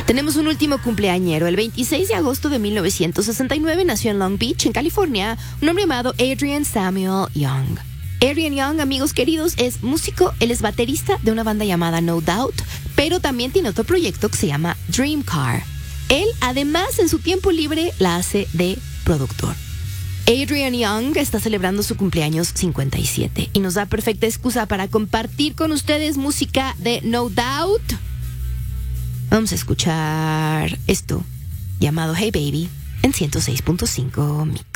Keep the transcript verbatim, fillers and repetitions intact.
Tenemos un último cumpleañero. El veintiséis de agosto de mil novecientos sesenta y nueve nació en Long Beach, en California, un hombre llamado Adrian Samuel Young. Adrian Young, amigos queridos, es músico. Él es baterista de una banda llamada No Doubt, pero también tiene otro proyecto que se llama Dream Car. Él, además, en su tiempo libre, la hace de productor. Adrian Young está celebrando su cumpleaños cincuenta y siete y nos da perfecta excusa para compartir con ustedes música de No Doubt. Vamos a escuchar esto, llamado Hey Baby, en ciento seis punto cinco Mix.